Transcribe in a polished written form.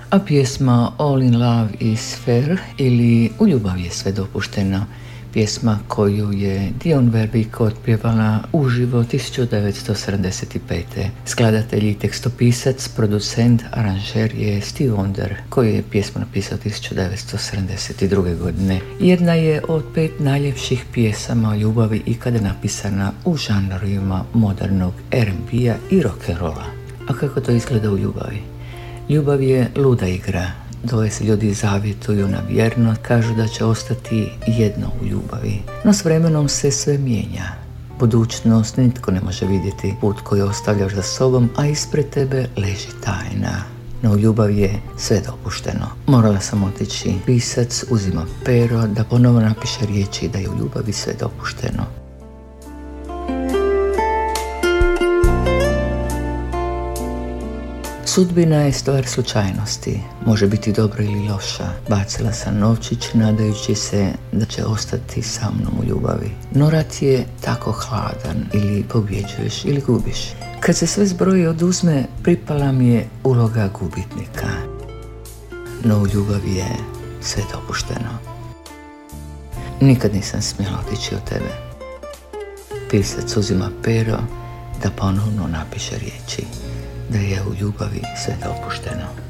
A pjesma All in Love is Fair ili U ljubavi je sve dopušteno, pjesma koju je Dionne Warwick otpjevala uživo 1975. Skladatelj i tekstopisac, producent, aranžer je Stevie Wonder, koji je pjesmu napisao 1972. godine. Jedna je od 5 najljepših pjesama o ljubavi ikada napisana u žanrovima modernog R&B-a i rock'n'rolla. A kako to izgleda u ljubavi? Ljubav je luda igra. Dvoje se ljudi zavjetuju na vjerno, kažu da će ostati jedno u ljubavi. No s vremenom se sve mijenja. Budućnost nitko ne može vidjeti, put koji ostavljaš za sobom, a ispred tebe leži tajna. No u ljubavi je sve dopušteno. Morala sam otići. Pisac uzima pero da ponovo napiše riječi da je u ljubavi sve dopušteno. Sudbina je stvar slučajnosti, može biti dobra ili loša. Bacila sam novčić nadajući se da će ostati sa mnom u ljubavi. No rat je tako hladan, ili pobjeđuješ ili gubiš. Kad se sve zbroji oduzme, pripala mi je uloga gubitnika. No u ljubavi je sve dopušteno. Nikad nisam smjela otići od tebe. Pisac uzima pero da ponovno napiše riječi da je u ljubavi sve dopušteno.